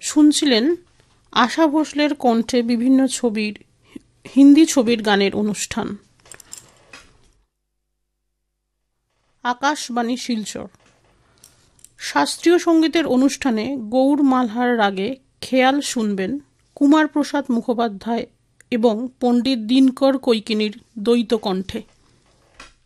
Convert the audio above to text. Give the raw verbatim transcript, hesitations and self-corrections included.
শুনছিলেন আশা ভোসলের কণ্ঠে বিভিন্ন ছবির হিন্দি ছবির গানের অনুষ্ঠান। আকাশবাণী শিলচর। শাস্ত্রীয় সঙ্গীতের অনুষ্ঠানে গৌর মালহার রাগে খেয়াল শুনবেন কুমার প্রসাদ মুখোপাধ্যায় এবং পণ্ডিত দিনকর কৈকিনীর দ্বৈত কণ্ঠে।